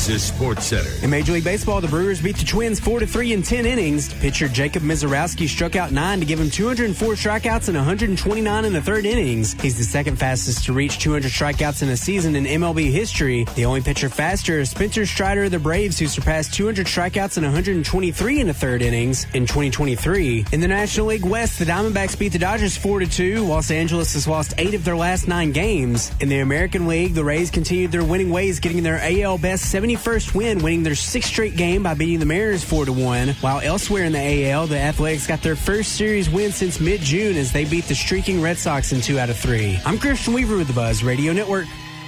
Texas Sports Center. In Major League Baseball, the Brewers beat the Twins 4-3 in 10 innings. Pitcher Jacob Mizorowski struck out 9 to give him 204 strikeouts and 129 in the third innings. He's the second fastest to reach 200 strikeouts in a season in MLB history. The only pitcher faster is Spencer Strider of the Braves, who surpassed 200 strikeouts and 123 in the third innings in 2023. In the National League West, the Diamondbacks beat the Dodgers 4-2. Los Angeles has lost 8 of their last 9 games. In the American League, the Rays continued their winning ways, getting their AL Best 71st win, winning their 6th straight game by beating the Mariners 4-1. While elsewhere in the AL, the Athletics got their first series win since mid-June as they beat the streaking Red Sox in 2 out of 3. I'm Christian Weaver with the Buzz Radio Network.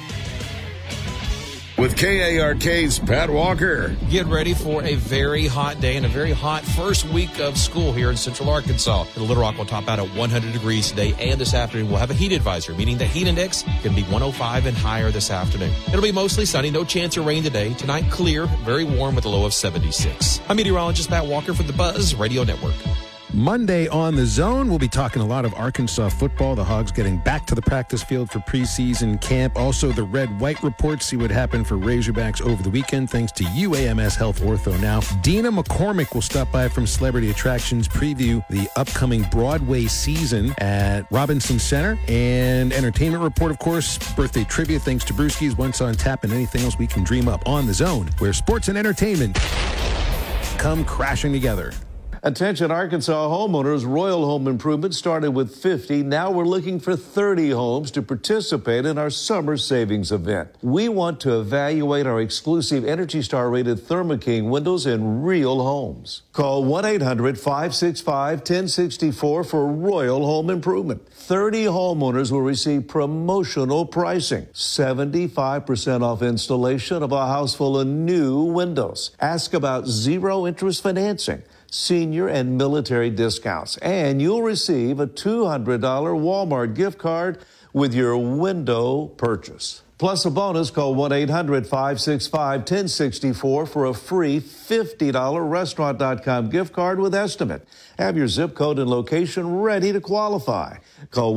With KARK's Pat Walker. Get ready for a very hot day and a very hot first week of school here in Central Arkansas. The Little Rock will top out at 100 degrees today, and this afternoon we'll have a heat advisory, meaning the heat index can be 105 and higher this afternoon. It'll be mostly sunny, no chance of rain today. Tonight, clear, very warm with a low of 76. I'm meteorologist Pat Walker for the Buzz Radio Network. Monday on The Zone, we'll be talking a lot of Arkansas football. The Hogs getting back to the practice field for preseason camp. Also, the Red-White report, see what happened for Razorbacks over the weekend, thanks to UAMS Health Ortho Now. Dina McCormick will stop by from Celebrity Attractions, preview the upcoming Broadway season at Robinson Center. And entertainment report, of course, birthday trivia, thanks to Brewski's, Once on Tap, and anything else we can dream up on The Zone, where sports and entertainment come crashing together. Attention Arkansas homeowners, Royal Home Improvement started with 50. Now we're looking for 30 homes to participate in our summer savings event. We want to evaluate our exclusive Energy Star rated Thermo King windows in real homes. Call 1-800-565-1064 for Royal Home Improvement. 30 homeowners will receive promotional pricing. 75% off installation of a house full of new windows. Ask about zero interest financing, senior and military discounts, and you'll receive a $200 Walmart gift card with your window purchase. Plus a bonus, call 1-800-565-1064 for a free $50 Restaurant.com gift card with estimate. Have your zip code and location ready to qualify. Call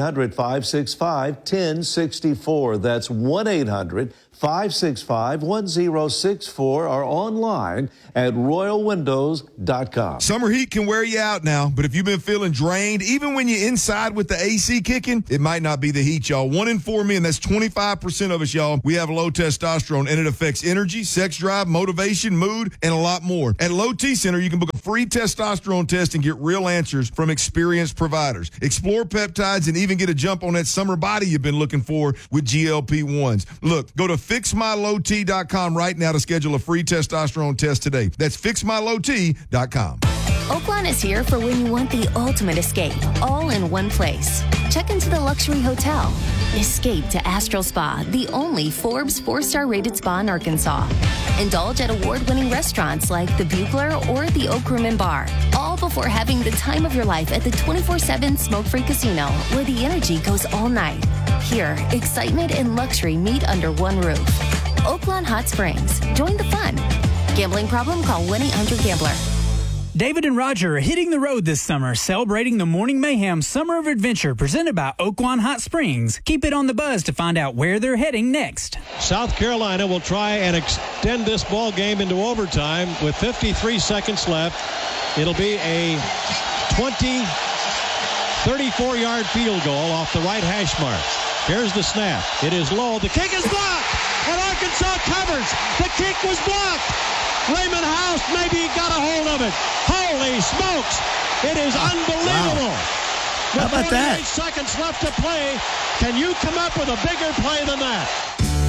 1-800-565-1064. That's 1-800-565-1064 or online at royalwindows.com. Summer heat can wear you out now, but if you've been feeling drained, even when you're inside with the AC kicking, it might not be the heat, y'all. 1 in 4 men, that's 25% of us, y'all. We have low testosterone, and it affects energy, sex drive, motivation, mood, and a lot more. At Low T Center, you can book a free testosterone test and get real answers from experienced providers. Explore peptides and even get a jump on that summer body you've been looking for with GLP-1s. Look, go to fixmylowt.com right now to schedule a free testosterone test today. That's fixmylowt.com. Oaklawn is here for when you want the ultimate escape, all in one place. Check into the luxury hotel. Escape to Astral Spa, the only Forbes 4-star rated spa in Arkansas. Indulge at award-winning restaurants like the Bugler or the Oak Room and Bar, all before having the time of your life at the 24/7 smoke-free casino, where the energy goes all night. Here, excitement and luxury meet under one roof. Oaklawn Hot Springs. Join the fun. Gambling problem? Call 1-800-GAMBLER. David and Roger are hitting the road this summer, celebrating the Morning Mayhem Summer of Adventure presented by Oaklawn Hot Springs. Keep it on the buzz to find out where they're heading next. South Carolina will try and extend this ball game into overtime with 53 seconds left. It'll be a 34-yard field goal off the right hash mark. Here's the snap. It is low. The kick is blocked, and Arkansas covers. The kick was blocked. Raymond House maybe got a hold of it. Holy smokes. It is unbelievable. Wow. How about that? 48 seconds left to play. Can you come up with a bigger play than that?